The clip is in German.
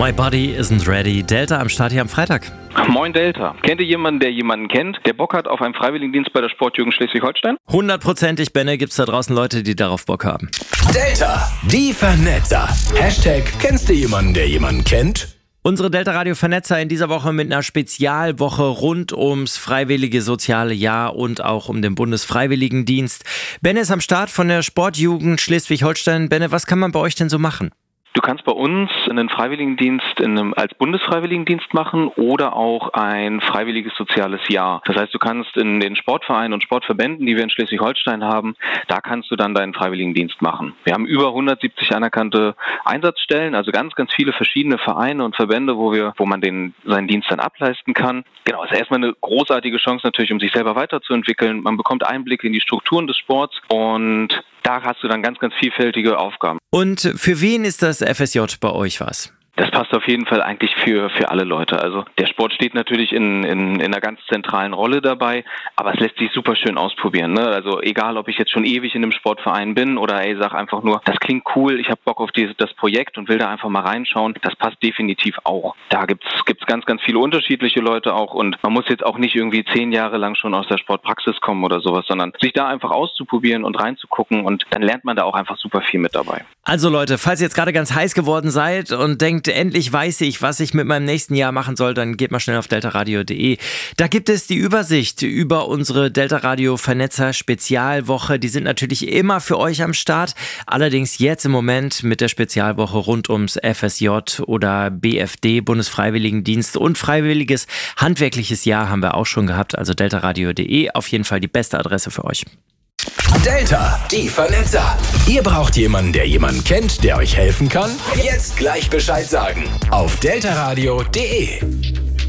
My Body Isn't Ready. Delta am Start hier am Freitag. Moin Delta. Kennt ihr jemanden, der jemanden kennt, der Bock hat auf einen Freiwilligendienst bei der Sportjugend Schleswig-Holstein? 100%ig, Benne, gibt's da draußen Leute, die darauf Bock haben. Delta, die Vernetzer. Hashtag, kennst du jemanden, der jemanden kennt? Unsere Delta Radio Vernetzer in dieser Woche mit einer Spezialwoche rund ums freiwillige soziale Jahr und auch um den Bundesfreiwilligendienst. Benne ist am Start von der Sportjugend Schleswig-Holstein. Benne, was kann man bei euch denn so machen? Du kannst bei uns einen Freiwilligendienst als Bundesfreiwilligendienst machen oder auch ein freiwilliges soziales Jahr. Das heißt, du kannst in den Sportvereinen und Sportverbänden, die wir in Schleswig-Holstein haben, da kannst du dann deinen Freiwilligendienst machen. Wir haben über 170 anerkannte Einsatzstellen, also ganz, ganz viele verschiedene Vereine und Verbände, wo man seinen Dienst dann ableisten kann. Genau, ist erstmal eine großartige Chance natürlich, um sich selber weiterzuentwickeln. Man bekommt Einblicke in die Strukturen des Sports und da hast du dann ganz, ganz vielfältige Aufgaben. Und für wen ist das FSJ bei euch was? Das passt auf jeden Fall eigentlich für alle Leute. Also der Sport steht natürlich in einer ganz zentralen Rolle dabei, aber es lässt sich super schön ausprobieren. Ne? Also egal, ob ich jetzt schon ewig in einem Sportverein bin oder sag einfach nur, das klingt cool, ich habe Bock auf das Projekt und will da einfach mal reinschauen, das passt definitiv auch. Da gibt's ganz, ganz viele unterschiedliche Leute auch und man muss jetzt auch nicht irgendwie 10 Jahre lang schon aus der Sportpraxis kommen oder sowas, sondern sich da einfach auszuprobieren und reinzugucken und dann lernt man da auch einfach super viel mit dabei. Also Leute, falls ihr jetzt gerade ganz heiß geworden seid und denkt, endlich weiß ich, was ich mit meinem nächsten Jahr machen soll, dann geht mal schnell auf deltaradio.de. Da gibt es die Übersicht über unsere Delta Radio Vernetzer Spezialwoche. Die sind natürlich immer für euch am Start. Allerdings jetzt im Moment mit der Spezialwoche rund ums FSJ oder BFD, Bundesfreiwilligendienst und freiwilliges handwerkliches Jahr haben wir auch schon gehabt. Also deltaradio.de, auf jeden Fall die beste Adresse für euch. Delta, die Vernetzer. Ihr braucht jemanden, der jemanden kennt, der euch helfen kann? Jetzt gleich Bescheid sagen. Auf deltaradio.de.